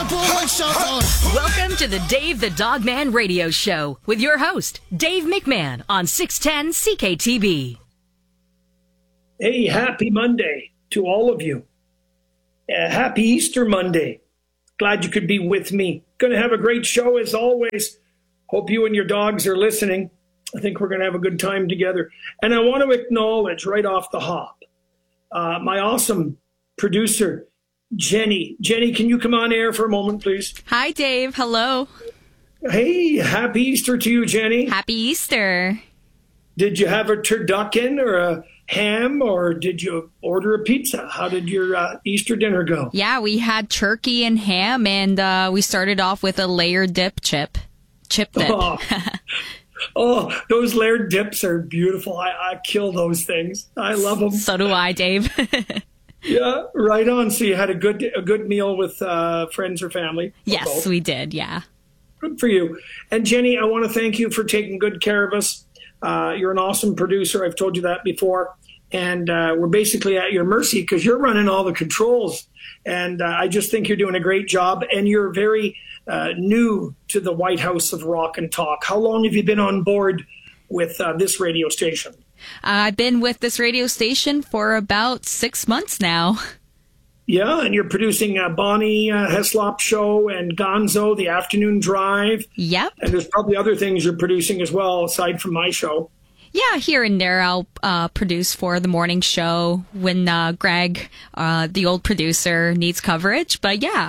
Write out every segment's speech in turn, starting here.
Welcome to the Dave the Dogman Radio Show with your host, Dave McMahon on 610 CKTB. Hey, happy Monday to all of you. Happy Easter Monday. Glad you could be with me. Going to have a great show as always. Hope you and your dogs are listening. I think we're going to have a good time together. And I want to acknowledge right off the hop, my awesome producer, Jenny. Jenny, can you come on air for a moment, please? Hi, Dave. Hello. Hey, happy Easter to you, Jenny. Happy Easter. Did you have a turducken or a ham, or did you order a pizza? How did your Easter dinner go? Yeah, we had turkey and ham, and we started off with a layered dip chip. Chip dip. Oh, those layered dips are beautiful. I kill those things. I love them. So do I, Dave. Yeah, right on. So you had a good meal with friends or family? Yes, both. we did, yeah. Good for you. And Jenny, I want to thank you for taking good care of us. You're an awesome producer. I've told you that before. And we're basically at your mercy because you're running all the controls. And I just think you're doing a great job. And you're very new to the White House of Rock and Talk. How long have you been on board with this radio station? I've been with this radio station for about 6 months now. Yeah, and you're producing Bonnie Heslop Show and Gonzo, The Afternoon Drive. Yep. And there's probably other things you're producing as well, aside from my show. Yeah, here and there I'll produce for the morning show when Greg, the old producer, needs coverage. But yeah.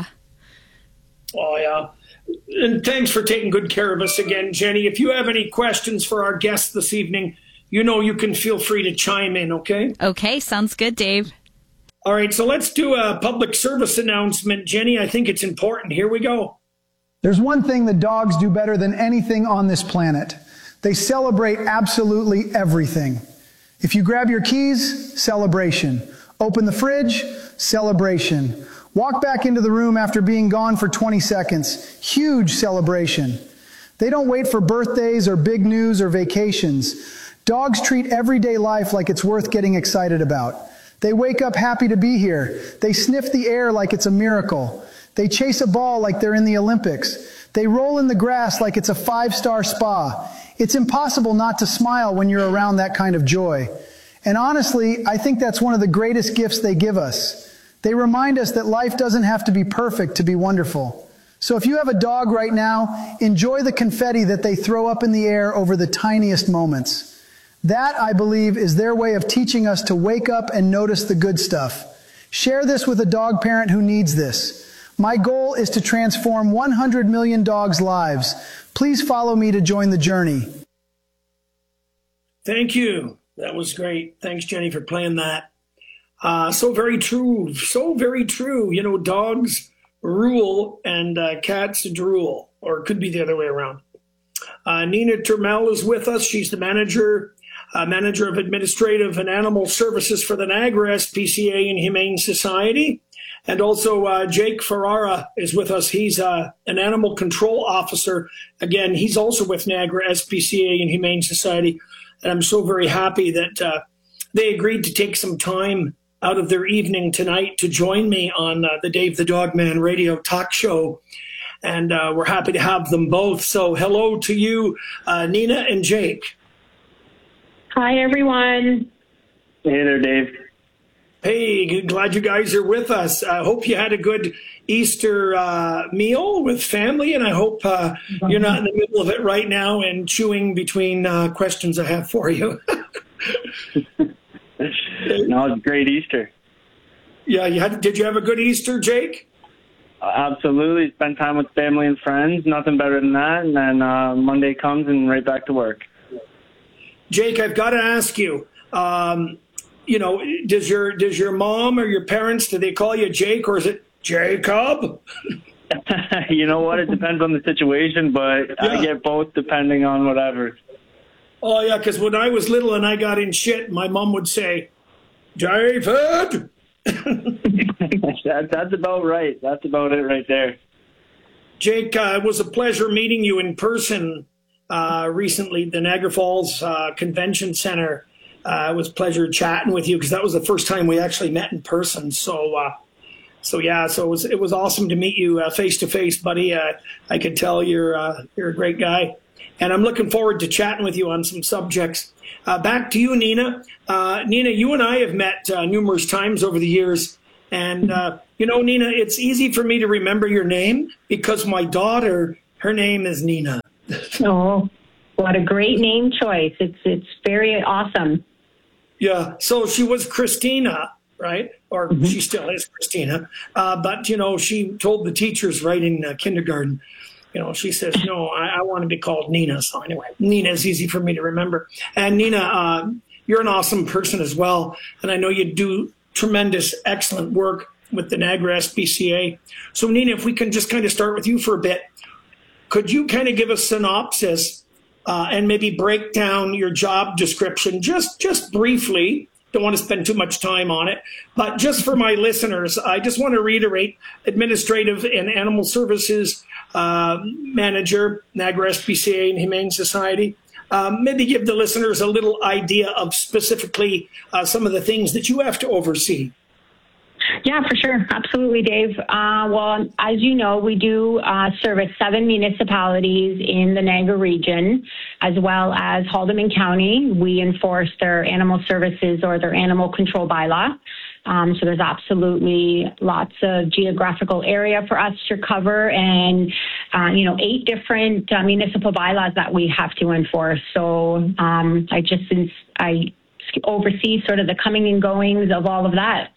Oh, yeah. And thanks for taking good care of us again, Jenny. If you have any questions for our guests this evening, you know you can feel free to chime in, okay? Okay, sounds good, Dave. All right, so let's do a public service announcement. Jenny, I think it's important. Here we go. There's one thing that dogs do better than anything on this planet. They celebrate absolutely everything. If you grab your keys, celebration. Open the fridge, celebration. Walk back into the room after being gone for 20 seconds, huge celebration. They don't wait for birthdays or big news or vacations. Dogs treat everyday life like it's worth getting excited about. They wake up happy to be here. They sniff the air like it's a miracle. They chase a ball like they're in the Olympics. They roll in the grass like it's a 5-star spa. It's impossible not to smile when you're around that kind of joy. And honestly, I think that's one of the greatest gifts they give us. They remind us that life doesn't have to be perfect to be wonderful. So if you have a dog right now, enjoy the confetti that they throw up in the air over the tiniest moments. That, I believe, is their way of teaching us to wake up and notice the good stuff. Share this with a dog parent who needs this. My goal is to transform 100 million dogs' lives. Please follow me to join the journey. Thank you. That was great. Thanks, Jenny, for playing that. So very true. So very true. You know, dogs rule and cats drool, or it could be the other way around. Nina Turmel is with us. She's the manager of Administrative and Animal Services for the Niagara SPCA and Humane Society. And also Jake Ferrara is with us. He's an animal control officer. Again, he's also with Niagara SPCA and Humane Society. And I'm so very happy that they agreed to take some time out of their evening tonight to join me on the Dave the Dogman radio talk show. And we're happy to have them both. So hello to you, Nina and Jake. Hi, everyone. Hey there, Dave. Hey, glad you guys are with us. I hope you had a good Easter meal with family, and I hope you're not in the middle of it right now and chewing between questions I have for you. No, it's a great Easter. Yeah, did you have a good Easter, Jake? Absolutely. Spend time with family and friends. Nothing better than that. And then Monday comes and right back to work. Jake, I've got to ask you, you know, does your mom or your parents, do they call you Jake or is it Jacob? You know what? It depends on the situation, but yeah. I get both depending on whatever. Oh, yeah, because when I was little and I got in shit, my mom would say, David! That's about right. That's about it right there. Jake, it was a pleasure meeting you in person recently, the Niagara Falls Convention Center. It was a pleasure chatting with you because that was the first time we actually met in person. So So it was awesome to meet you face to face, buddy. I could tell you're a great guy, and I'm looking forward to chatting with you on some subjects. Back to you, Nina. Nina, you and I have met numerous times over the years, and Nina, it's easy for me to remember your name because my daughter, her name is Nina. Oh, what a great name choice! It's very awesome. Yeah. So she was Christina, right? Or she still is Christina. But, she told the teachers right in kindergarten, she says, no, I want to be called Nina. So anyway, Nina is easy for me to remember. And Nina, you're an awesome person as well. And I know you do tremendous, excellent work with the Niagara SPCA. So Nina, if we can just kind of start with you for a bit, could you kind of give a synopsis and maybe break down your job description just briefly? Don't want to spend too much time on it, but just for my listeners, I just want to reiterate: Administrative and Animal Services Manager, Niagara SPCA and Humane Society. Maybe give the listeners a little idea of specifically some of the things that you have to oversee. Yeah, for sure. Absolutely, Dave. Well, as you know, we do service 7 municipalities in the Niagara region, as well as Haldimand County. We enforce their animal services or their animal control bylaw. So there's absolutely lots of geographical area for us to cover and, 8 different municipal bylaws that we have to enforce. So I oversee sort of the coming and goings of all of that.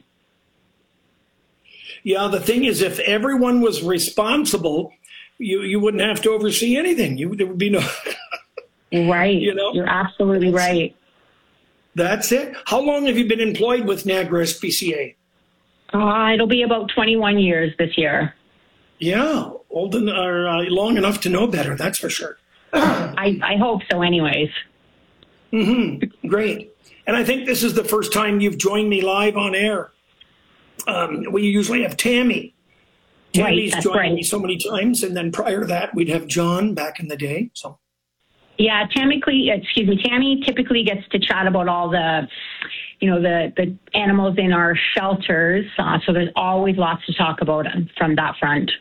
Yeah, the thing is, if everyone was responsible, you wouldn't have to oversee anything. There would be no... Right. You're absolutely right. That's it. How long have you been employed with Niagara SPCA? It'll be about 21 years this year. Yeah, long enough to know better, that's for sure. I hope so anyways. Great. And I think this is the first time you've joined me live on air. We usually have Tammy. Tammy's joined me so many times, and then prior to that, we'd have John back in the day. So, yeah, Tammy typically gets to chat about all the, the animals in our shelters. So there's always lots to talk about from that front.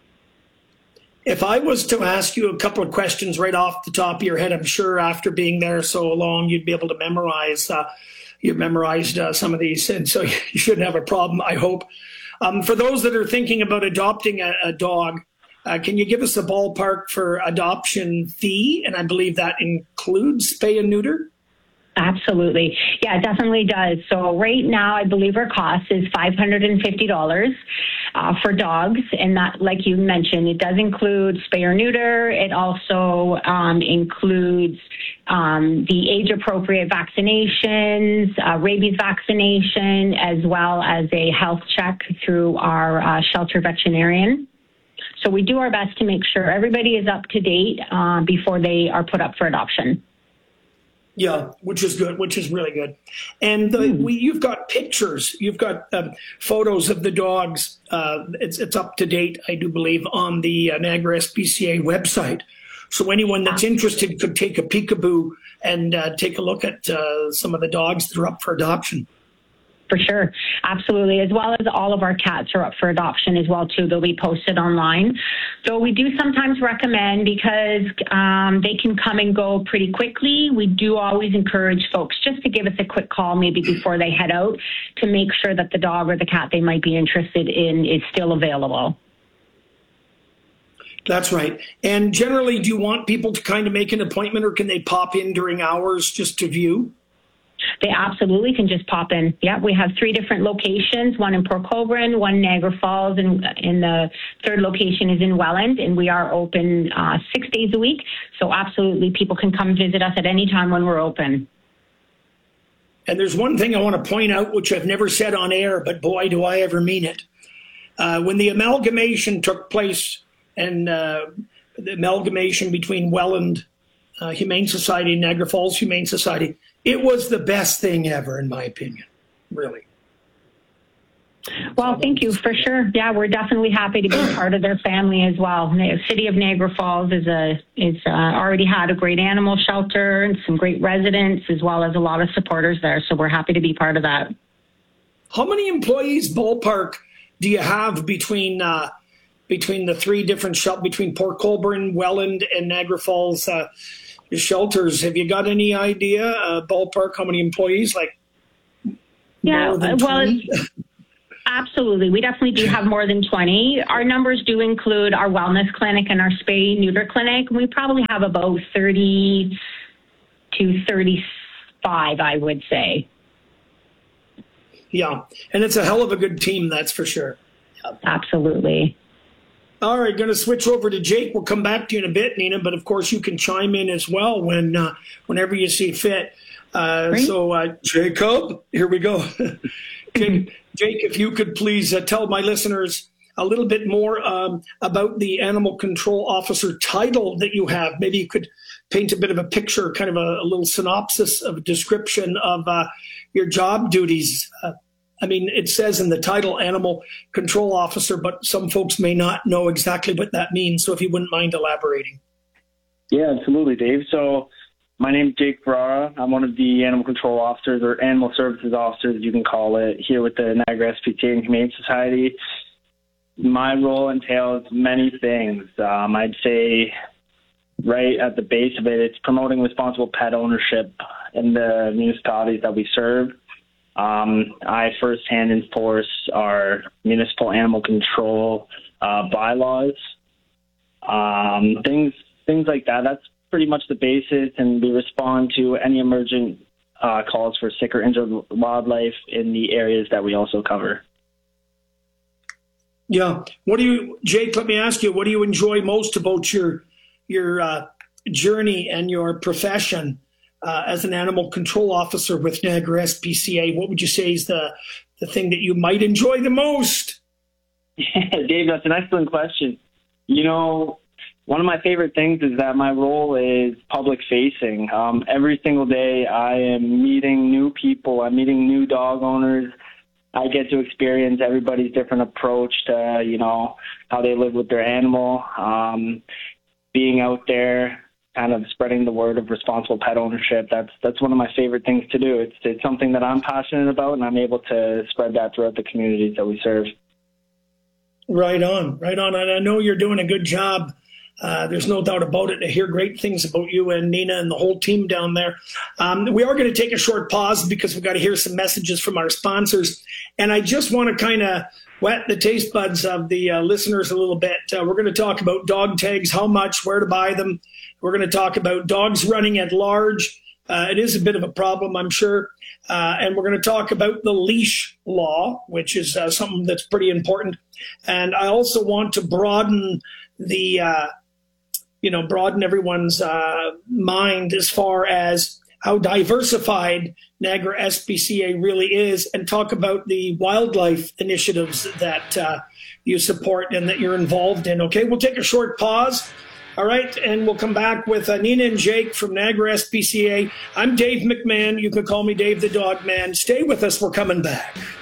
If I was to ask you a couple of questions right off the top of your head, I'm sure after being there so long, you'd be able to memorize. You've memorized some of these, and so you shouldn't have a problem, I hope. For those that are thinking about adopting a dog, can you give us a ballpark for adoption fee? And I believe that includes spay and neuter? Absolutely. Yeah, it definitely does. So right now, I believe our cost is $550 for dogs. And that, like you mentioned, it does include spay or neuter. It also includes the age-appropriate vaccinations, rabies vaccination, as well as a health check through our shelter veterinarian. So we do our best to make sure everybody is up to date before they are put up for adoption. Yeah, which is good, which is really good. And you've got pictures, you've got photos of the dogs. It's up to date, I do believe, on the Niagara SPCA website. So anyone that's interested could take a peekaboo and take a look at some of the dogs that are up for adoption. For sure. Absolutely. As well as all of our cats are up for adoption as well, too. They'll be posted online. So we do sometimes recommend, because they can come and go pretty quickly, we do always encourage folks just to give us a quick call maybe before they head out to make sure that the dog or the cat they might be interested in is still available. That's right. And generally, do you want people to kind of make an appointment, or can they pop in during hours just to view? They absolutely can just pop in. Yeah, we have 3 different locations, one in Port Colborne, one Niagara Falls, and the third location is in Welland, and we are open 6 days a week. So absolutely, people can come visit us at any time when we're open. And there's one thing I want to point out, which I've never said on air, but boy, do I ever mean it. When the amalgamation took place, and the amalgamation between Welland Humane Society and Niagara Falls Humane Society, it was the best thing ever, in my opinion, really. Well, thank you, for sure. Yeah, we're definitely happy to be part of their family as well. The city of Niagara Falls is already had a great animal shelter and some great residents, as well as a lot of supporters there. So we're happy to be part of that. How many employees, ballpark, do you have between the three different between Port Colborne, Welland, and Niagara Falls shelters? Have you got any idea, ballpark, how many employees? Yeah, well, absolutely. We definitely do have more than 20. Our numbers do include our wellness clinic and our spay neuter clinic. We probably have about 30 to 35, I would say. Yeah, and it's a hell of a good team, that's for sure. Absolutely. All right, going to switch over to Jake. We'll come back to you in a bit, Nina, but of course you can chime in as well whenever you see fit. So, Jacob, here we go. Jake, if you could please tell my listeners a little bit more about the animal control officer title that you have. Maybe you could paint a bit of a picture, kind of a little synopsis of a description of your job duties. I mean, it says in the title, animal control officer, but some folks may not know exactly what that means. So if you wouldn't mind elaborating. Yeah, absolutely, Dave. So my name is Jake Ferrara. I'm one of the animal control officers, or animal services officers, you can call it, here with the Niagara SPCA and Humane Society. My role entails many things. I'd say right at the base of it, it's promoting responsible pet ownership in the municipalities that we serve. I firsthand enforce our municipal animal control bylaws, things like that. That's pretty much the basis, and we respond to any emergent calls for sick or injured wildlife in the areas that we also cover. Yeah. Jake, let me ask you, what do you enjoy most about your journey and your profession as an animal control officer with Niagara SPCA? What would you say is the thing that you might enjoy the most? Dave, that's an excellent question. You know, one of my favorite things is that my role is public facing. Every single day I am meeting new people. I'm meeting new dog owners. I get to experience everybody's different approach to, how they live with their animal. Being out there, kind of spreading the word of responsible pet ownership. That's one of my favorite things to do. It's something that I'm passionate about, and I'm able to spread that throughout the communities that we serve. Right on. And I know you're doing a good job. There's no doubt about it. I hear great things about you and Nina and the whole team down there. We are going to take a short pause because we've got to hear some messages from our sponsors. And I just want to kind of wet the taste buds of the listeners a little bit. We're going to talk about dog tags, how much, where to buy them. We're going to talk about dogs running at large. It is a bit of a problem, I'm sure. And we're going to talk about the leash law, which is something that's pretty important. And I also want to broaden broaden everyone's mind as far as how diversified Niagara SPCA really is, and talk about the wildlife initiatives that you support and that you're involved in. Okay, we'll take a short pause. All right, and we'll come back with Nina and Jake from Niagara SPCA. I'm Dave McMahon. You can call me Dave the Dog Man. Stay with us. We're coming back.